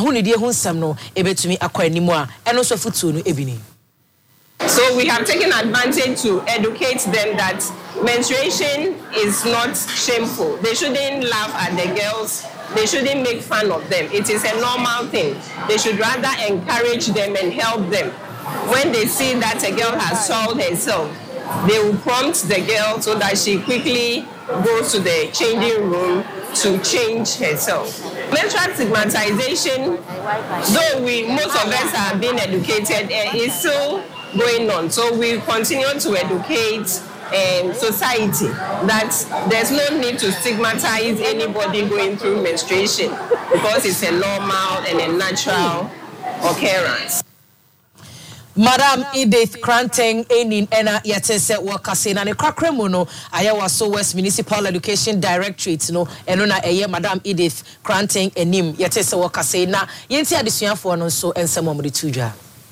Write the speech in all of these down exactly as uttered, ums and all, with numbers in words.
ahunidie ho nsɛm no ebetumi akɔ animu a ɛno so futuo no ebini. So we have taken advantage to educate them that menstruation is not shameful. They shouldn't laugh at the girls. They shouldn't make fun of them. It is a normal thing. They should rather encourage them and help them. When they see that a girl has soiled herself, they will prompt the girl so that she quickly goes to the changing room to change herself. Menstrual stigmatization, though we most of us have been educated, uh, is still going on. So we continue to educate um, society that there's no need to stigmatize anybody going through menstruation because it's a normal and a natural occurrence. Madam Edith Cranting enin ena yetese wakase na ne kwakremu no ayawa so West Municipal Education Directorate no eno na eye Madam Edith Cranting enim yetese wakase na yenti adesuafo no so ensemo mde tudwa.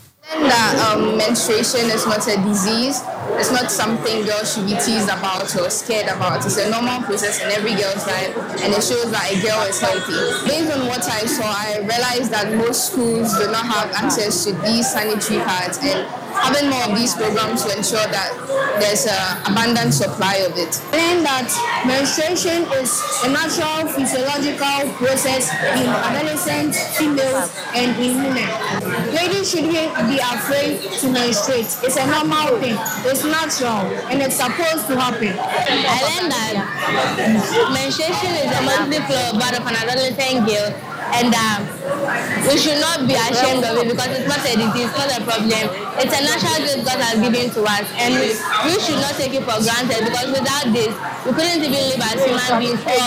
That um, menstruation is not a disease. It's not something girls should be teased about or scared about. It's a normal process in every girl's life, and it shows that a girl is healthy. Based on what I saw, I realized that most schools do not have access to these sanitary pads, and having more of these programs to ensure that there's an abundant supply of it. Saying that menstruation is a natural physiological process in adolescents, females, and in women. Ladies shouldn't be afraid to menstruate. It's a normal thing. It's natural, and it's supposed to happen. I learned that menstruation is a monthly flow of an adolescent girl, and um, we should not be ashamed of it because it's not a disease, it's not a problem. It's a natural gift God has given to us, and we, we should not take it for granted because without this, we couldn't even live as human beings, all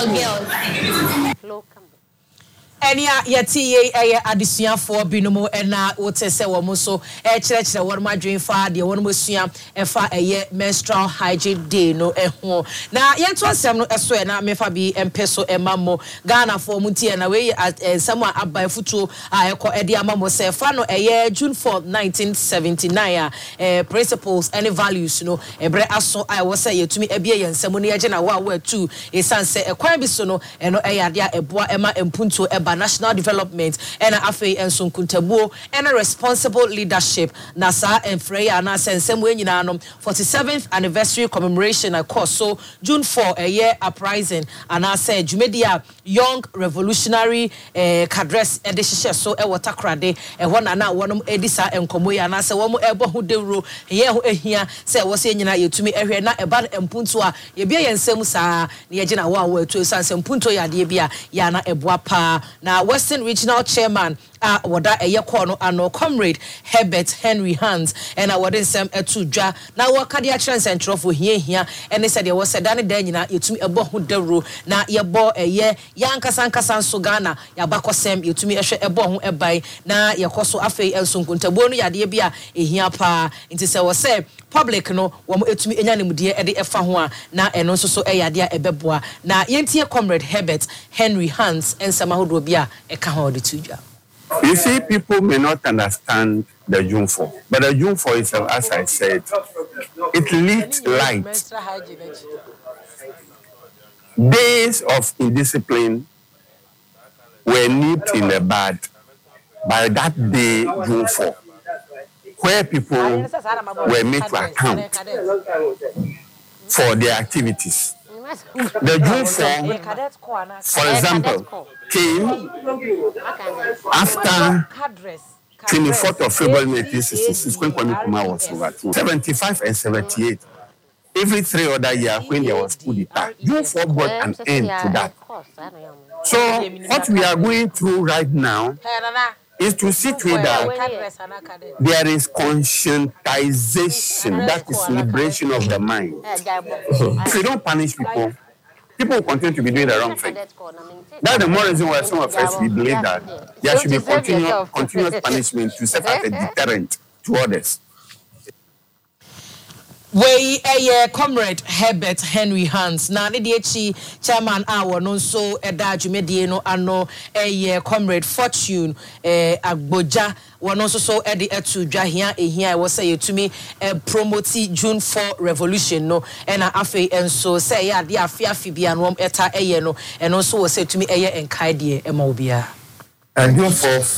girls. Enia yeti ye eye adesuafo binumu ena wotese wo mo so e kirekire wo ma dwen fa de wo mo sua e fa eye menstrual hygiene day no eho na yento asem no eso e na mefa bi empeso e mammo Ghana fo mu tie na we ensam a abai futuo a ekọ e de amamo se fa no eye June fourth nineteen seventy-nine eh principles and values no ebre aso a wo se yetumi ebie yensam no ye na wa wa two e sanse e kwan bi so no e no e yade a eboa e ma empunto e national development and afei enso nkuntabuo and responsible leadership na sa enfreya na sensem we nyina no forty-seventh anniversary commemoration of course so June fourth a year uprising and I say Jumedia young revolutionary eh cadres e de hye so e watakrade e ho na na wonom edisa enkomo ya na se wo mo ebo ho dewro ye ho ehia se wo se nyina yetumi ehwe na eba empunto a ye bia yensem saa na ye gina wo a wo atu sansem punto ya de bia ya na eboa pa na Western Regional Chairman a wada eye call no ano Comrade Herbert Henry Hans and a wada nsem etu dwa na waka de akere nsentrofo hia hia ene se de wo se dane dan nyina yetumi ebo ho dawro na ye bo eye yankasa nkasa nso Ghana ya bakosem yetumi ehwe ebo ho ebai na ye koso afei enso nkuntabuo no yade bia ehia pa nti se wo se public no wo etumi enya nemudie e de efa ho a na eno nso so eyade a ebeboa na yentie Comrade Herbert Henry Hans ensema hodo bia e ka ho de tudwa. You see, people may not understand the June fourth, but the June fourth itself, as I said, it lit light. Days of indiscipline were nipped in the bud by that day, June fourth, where people were made to account for their activities. The June fourth, for example, came after twenty-fourth of February nineteen sixty-six when Kwame Nkrumah was overthrown. seventy-five and seventy-eight. Every three other years when there was coup d'etat, June fourth brought an end to that. So what we are going through right now is to see to it that there is conscientization, that is liberation of the mind. If you don't punish people, people will continue to be doing the wrong thing. That's the more reason why some of us we believe that there should be continuous, continuous punishment to serve as a deterrent to others. We a Comrade Herbert Henry Hans na ne de chi chairman awo no so eda dwumedie no ano a Comrade Fortune eh agboja wono so so ede etu dwa hia ehia e wo say yetumi promote June fourth revolution no e na afei enso say ya de afia fibia no eta eye no eno so wo say tumi eye enkaide e ma obia and June fourth